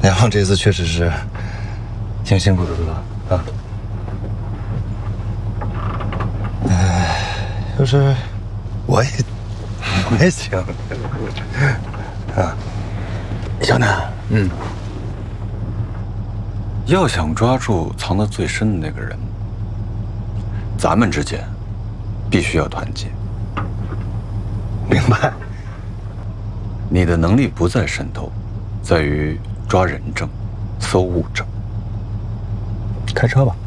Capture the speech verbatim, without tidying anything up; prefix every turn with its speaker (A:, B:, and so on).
A: 梁王这次确实是挺辛苦的了啊。哎，要是我也我也行啊。小南，嗯，
B: 要想抓住藏得最深的那个人，咱们之间必须要团结。
A: 明白。
B: 你的能力不在渗透，在于抓人证、搜物证。
A: 开车吧。